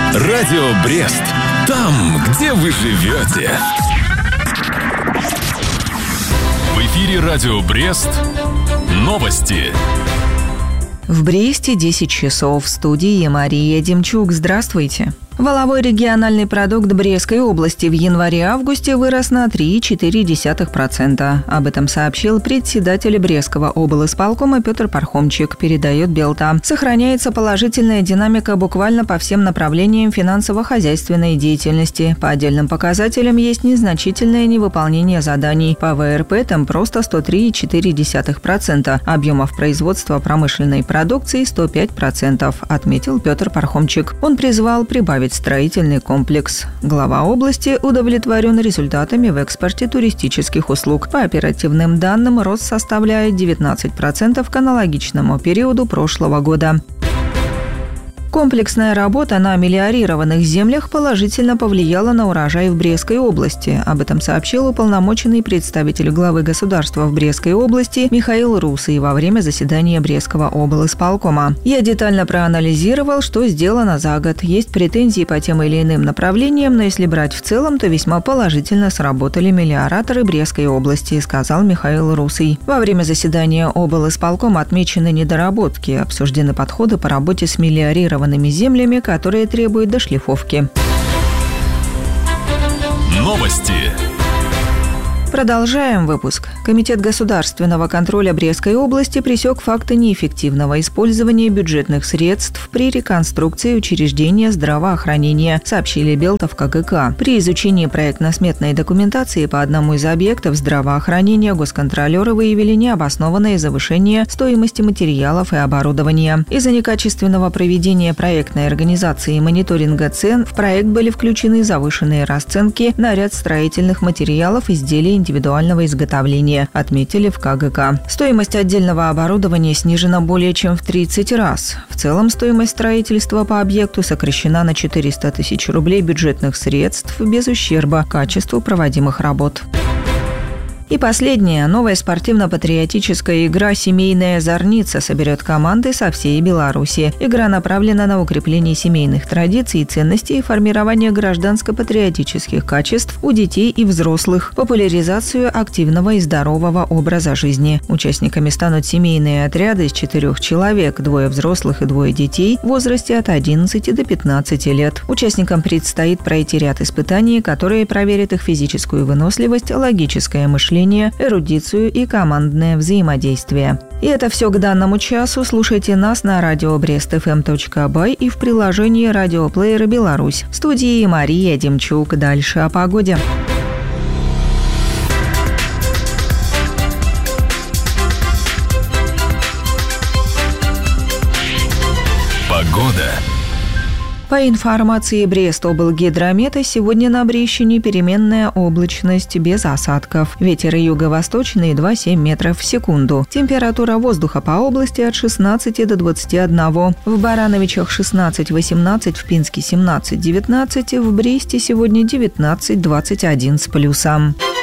Радио Брест. Там, где вы живете. В эфире Радио Брест. Новости. В Бресте 10 часов. В студии Мария Демчук. Здравствуйте. Валовой региональный продукт Брестской области в январе-августе вырос на 3,4%. Об этом сообщил председатель Брестского облисполкома Петр Пархомчик, передает Белта. Сохраняется положительная динамика буквально по всем направлениям финансово-хозяйственной деятельности. По отдельным показателям есть незначительное невыполнение заданий. По ВРП там просто 103,4%. Объемов производства промышленной продукции 105%, отметил Петр Пархомчик. Он призвал прибавить строительный комплекс. Глава области удовлетворен результатами в экспорте туристических услуг. По оперативным данным, рост составляет 19% к аналогичному периоду прошлого года. Комплексная работа на мелиорированных землях положительно повлияла на урожай в Брестской области. Об этом сообщил уполномоченный представитель главы государства в Брестской области Михаил Русый во время заседания Брестского облисполкома. «Я детально проанализировал, что сделано за год. Есть претензии по тем или иным направлениям, но если брать в целом, то весьма положительно сработали мелиораторы Брестской области», сказал Михаил Русый. Во время заседания облисполкома отмечены недоработки, обсуждены подходы по работе с мелиорированными землями, которые требуют дошлифовки. Новости. Продолжаем выпуск. Комитет государственного контроля Брестской области пресек факты неэффективного использования бюджетных средств при реконструкции учреждения здравоохранения, сообщили Белта в КГК. При изучении проектно-сметной документации по одному из объектов здравоохранения госконтролеры выявили необоснованное завышение стоимости материалов и оборудования. Из-за некачественного проведения проектной организации и мониторинга цен в проект были включены завышенные расценки на ряд строительных материалов, изделий индивидуального изготовления, отметили в КГК. Стоимость отдельного оборудования снижена более чем в 30 раз. В целом стоимость строительства по объекту сокращена на 400 тысяч рублей бюджетных средств без ущерба качеству проводимых работ. И последняя. Новая спортивно-патриотическая игра «Семейная зорница» соберет команды со всей Беларуси. Игра направлена на укрепление семейных традиций и ценностей и формирование гражданско-патриотических качеств у детей и взрослых, популяризацию активного и здорового образа жизни. Участниками станут семейные отряды из 4 человек, 2 взрослых и 2 детей в возрасте от 11 до 15 лет. Участникам предстоит пройти ряд испытаний, которые проверят их физическую выносливость, логическое мышление, эрудицию и командное взаимодействие. И это все к данному часу. Слушайте нас на радио brestfm.by и в приложении радиоплеера «Беларусь». В студии Мария Демчук. Дальше о погоде. Погода. По информации Брестоблгидромета, сегодня на Брещине переменная облачность без осадков. Ветер юго-восточный 2,7 метров в секунду. Температура воздуха по области от 16 до 21. В Барановичах 16-18, в Пинске 17-19, в Бресте сегодня 19-21 с плюсом.